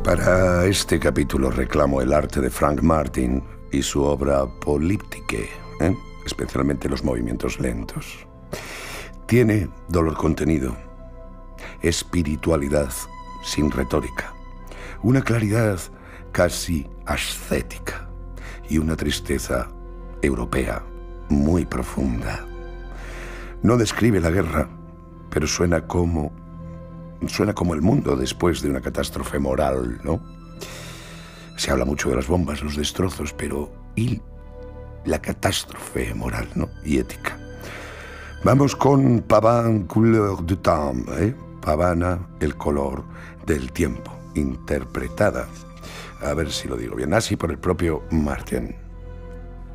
Para este capítulo reclamo el arte de Frank Martin y su obra Políptique, especialmente los movimientos lentos. Tiene dolor contenido, espiritualidad sin retórica, una claridad casi ascética y una tristeza europea muy profunda. No describe la guerra, pero suena como el mundo después de una catástrofe moral, ¿no? Se habla mucho de las bombas, los destrozos, pero ¿y la catástrofe moral, ¿no? Y ética? Vamos con Pavane, couleur du temps, Pavana, el color del tiempo, interpretada, a ver si lo digo bien, así por el propio Martin.